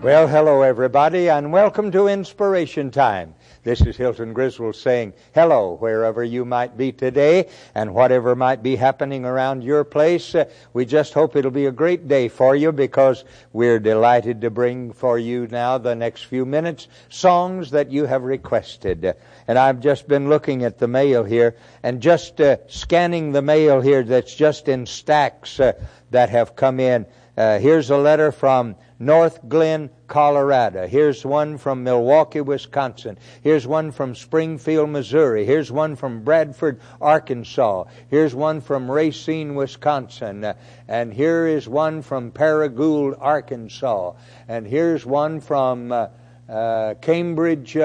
Well, hello everybody, and welcome to Inspiration Time. This is Hilton Griswold saying hello wherever you might be today, and whatever might be happening around your place. We just hope it'll be a great day for you, because we're delighted to bring for you now the next few minutes songs that you have requested. And I've just been looking at the mail here, and just scanning the mail here that's just in stacks that have come in. Here's a letter from North Glen, Colorado. Here's one from Milwaukee, Wisconsin. Here's one from Springfield, Missouri. Here's one from Bradford, Arkansas. Here's one from Racine, Wisconsin. And here is one from Paragould, Arkansas. And here's one from Cambridge,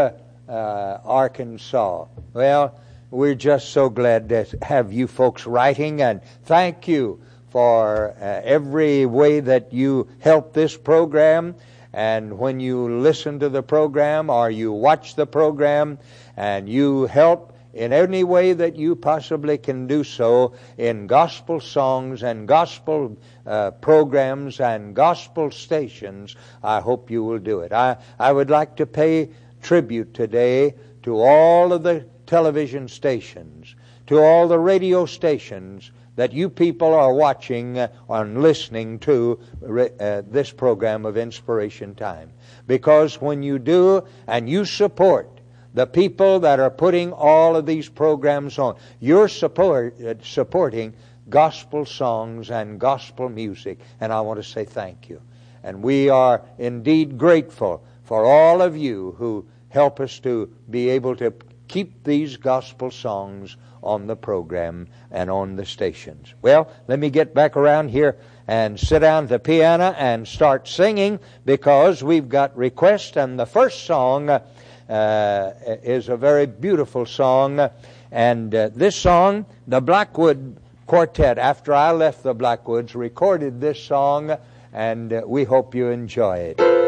Arkansas. Well, we're just so glad to have you folks writing, and thank you for every way that you help this program. And when you listen to the program or you watch the program and you help in any way that you possibly can do so in gospel songs and gospel programs and gospel stations, I hope you will do it. I would like to pay tribute today to all of the television stations, to all the radio stations that you people are watching and listening to this program of Inspiration Time. Because when you do and you support the people that are putting all of these programs on, you're supporting gospel songs and gospel music. And I want to say thank you. And we are indeed grateful for all of you who help us to be able to keep these gospel songs on the program and on the stations. Well, let me get back around here and sit down at the piano and start singing, because we've got requests. And the first song is a very beautiful song. And this song, the Blackwood Quartet, after I left the Blackwoods, recorded this song, and we hope you enjoy it.